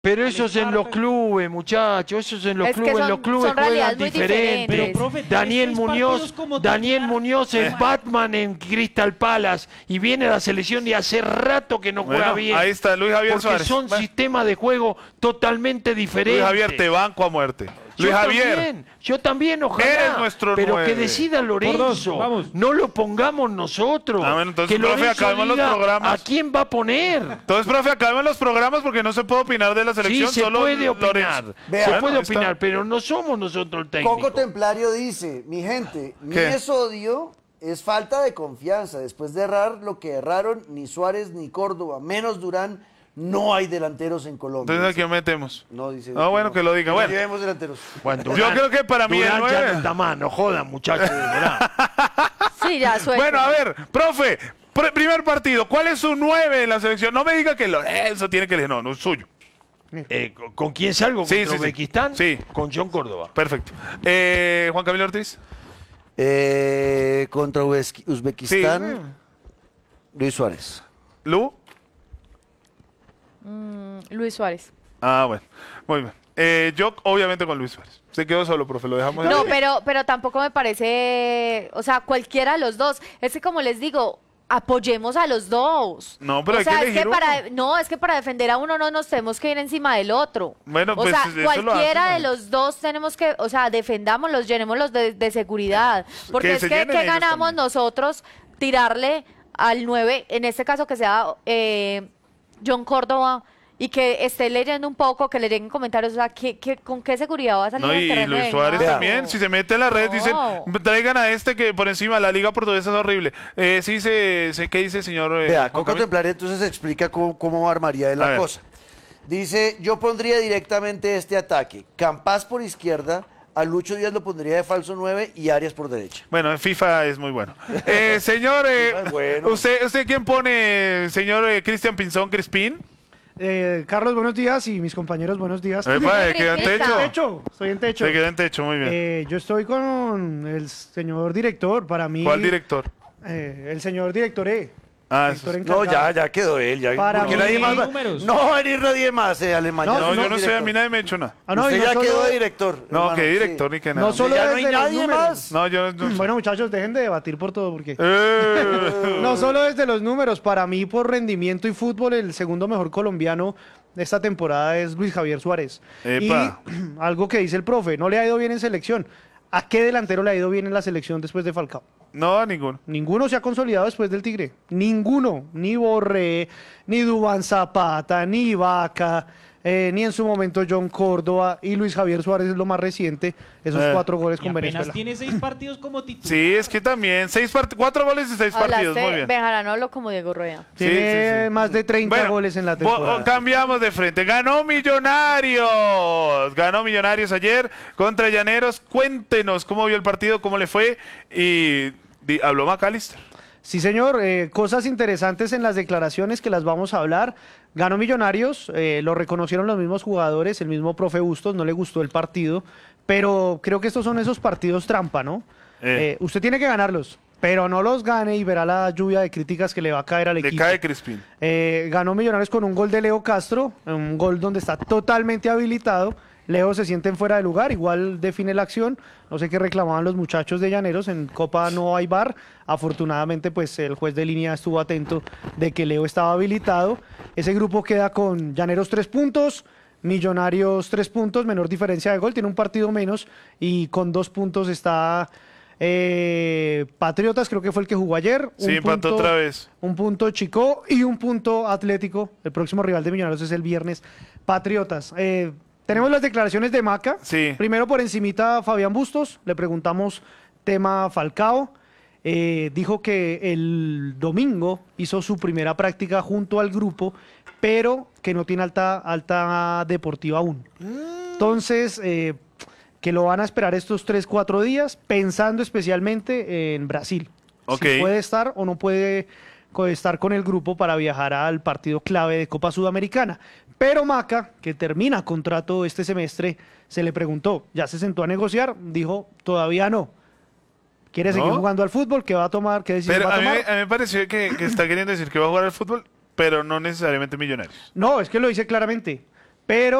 Pero eso es en los clubes, muchachos, eso es en los Es que clubes, en los son clubes juegan realidades muy diferente. diferentes. Pero, profe, Daniel ¿tenés 6 Muñoz, partidos como Daniel titular? Muñoz es Batman en Crystal Palace y viene a la selección de hace rato que no juega Bueno, bien. ahí está Luis Javier porque Suárez. son Bueno, sistemas de juego totalmente diferentes. Luis Javier, te banco a muerte. Luis Javier, Yo también, ojalá. Eres nuestro pero 9. que decida Lorenzo. vamos. No lo pongamos nosotros. Ah, bueno, entonces, que profe, Lorenzo acabemos los diga programas. ¿a quién va a poner? entonces, profe, acabemos los programas porque no se puede opinar de la Sí, selección, se solo puede opinar. Lorenzo. Vea, Se bueno, puede ahí está. opinar, pero no somos nosotros el técnico. Coco Templario dice, mi gente, ni ¿Qué? es odio, es falta de confianza. Después de errar lo que erraron, ni Suárez ni Córdoba, menos Durán, no hay delanteros en Colombia. Entonces, ¿a quién metemos? No, dice. Ah, bueno, que lo diga. No Bueno. llevemos delanteros. Bueno, Yo creo que para mí el Durán ya 9. no está más, no jodan, muchachos. de verdad. Sí, ya suelto. Bueno, a ver, profe, primer partido, ¿cuál es su 9 en la selección? No me diga que Lorenzo tiene que elegir, no, no es suyo. ¿Con quién salgo? Sí, ¿Contra sí, sí. Uzbekistán? Sí. Con John Córdoba. Perfecto. Juan Camilo Ortiz. Contra Uzbekistán, Luis Suárez. Lu. Luis Suárez. Ah, bueno, muy bien. Yo, obviamente, con Luis Suárez. Se quedó solo, profe, lo dejamos. No, ahí. pero tampoco me parece, o sea, cualquiera de los dos. Es que como les digo, apoyemos a los dos. No, pero o hay que sea, elegir es que para defender a uno no nos tenemos que ir encima del otro. Bueno, o pues, sea, eso lo cualquiera hacen, de ¿no? los dos tenemos que, o sea, defendámoslos, llenémoslos de seguridad. Porque Que es se que, llenen ¿qué ellos ganamos también. nosotros tirarle al 9, en este caso que sea John Córdoba, y que esté leyendo un poco, que le lleguen comentarios, o sea, ¿con qué seguridad va a salir No, al y terreno Luis de Suárez juego? también, si se mete en la red, No. dicen, traigan a este que por encima, la liga portuguesa es horrible. Sí, ¿qué dice, señor? Vea, Juan Coco Camilo? Templario entonces explica cómo armaría él A la ver. cosa. Dice, yo pondría directamente este ataque. Campas por izquierda, a Lucho Díaz lo pondría de falso 9 y Arias por derecha. Bueno, en FIFA es muy bueno. Señor, FIFA es bueno. ¿usted quién pone, señor Cristian Pinzón Crispín? Carlos, buenos días y mis compañeros, buenos días. Epa, Crispín, queda en está. techo. Estoy en techo. Se queda en techo, muy bien. Yo estoy con el señor director, para mí. ¿Cuál director? El señor director Ah, director No, encargado. ya quedó él. Ya, Para porque mí- nadie más va- números. no va a venir nadie más, Alemán. No, ya no, es yo el no sé, a director. mí nadie me ha hecho nada. Ah, no, Usted y no ya solo quedó de es- director. No, hermano, qué sí. director, ni qué nada. No solo Ya no hay desde los nadie números. más. No, yo no. Bueno, muchachos, dejen de debatir por todo, porque Eh. no solo desde los números, para mí por rendimiento y fútbol, el segundo mejor colombiano de esta temporada es Luis Javier Suárez. Epa. Y algo que dice el profe, no le ha ido bien en selección. ¿A qué delantero le ha ido bien en la selección después de Falcao? No, a ninguno. Ninguno se ha consolidado después del Tigre. Ninguno. Ni Borré, ni Duván Zapata, ni Vaca, ni en su momento John Córdoba. Y Luis Javier Suárez es lo más reciente. Esos 4 goles Y con apenas Venezuela. tiene 6 partidos como titular. Sí, es que también. 4 goles y 6 partidos. Muy Hablaste, bien. Bejarano hablo como Diego Rueda. Tiene Sí, sí. más de 30 Bueno, goles en la temporada. cambiamos de frente. Ganó Millonarios. Ganó Millonarios ayer contra Llaneros. Cuéntenos cómo vio el partido, cómo le fue. Y habló McAllister. Sí, señor. Cosas interesantes en las declaraciones que las vamos a hablar. Ganó Millonarios, lo reconocieron los mismos jugadores, el mismo profe Bustos, no le gustó el partido, pero creo que estos son esos partidos trampa, ¿no? Usted tiene que ganarlos, pero no los gane y verá la lluvia de críticas que le va a caer al Le equipo. cae Crispín. Ganó Millonarios con un gol de Leo Castro, un gol donde está totalmente habilitado. Leo se siente en fuera de lugar, igual define la acción. No sé qué reclamaban los muchachos de Llaneros, en Copa no hay VAR. Afortunadamente, pues el juez de línea estuvo atento de que Leo estaba habilitado. Ese grupo queda con Llaneros 3 puntos, Millonarios 3 puntos, menor diferencia de gol, tiene un partido menos y con 2 puntos está Patriotas, creo que fue el que jugó ayer. Sí, empató otra vez. Un punto Chico y un punto Atlético. El próximo rival de Millonarios es el viernes. Patriotas. Tenemos las declaraciones de Maca. Sí. Primero por encimita Fabián Bustos. Le preguntamos tema Falcao. Dijo que el domingo hizo su primera práctica junto al grupo, pero que no tiene alta deportiva aún. Entonces, que lo van a esperar estos 3-4 días, pensando especialmente en Brasil. Ok. Si puede estar o no puede estar con el grupo para viajar al partido clave de Copa Sudamericana. Pero Maca, que termina contrato este semestre, se le preguntó, ¿ya se sentó a negociar? Dijo, todavía no. ¿Quiere seguir ¿No? jugando al fútbol? ¿Qué va a tomar? ¿Qué decisión Pero va a a mí tomar? me pareció que está queriendo decir que va a jugar al fútbol, pero no necesariamente Millonarios. No, es que lo dice claramente. pero